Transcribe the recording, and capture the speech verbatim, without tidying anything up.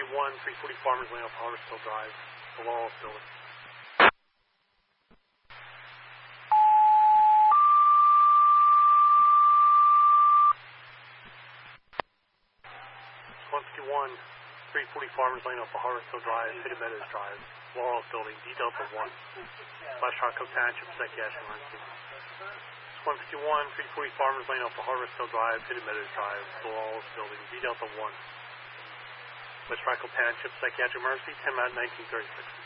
fifty-one, three forty Farmers Lane off Harvestville Drive, the Laurels Building. one fifty-one, three forty Farmers Lane off Harvestville Drive, Hidden Meadows Drive, Laurels Building, D Delta one, West Rockville Township, Psychiatric Emergency. one fifty-one, three forty Farmers Lane off Harvestville Drive, Hidden Meadows Drive, Laurels Building, D Delta one, West Rockville Township, Psychiatric Emergency, ten out nineteen thirty-six.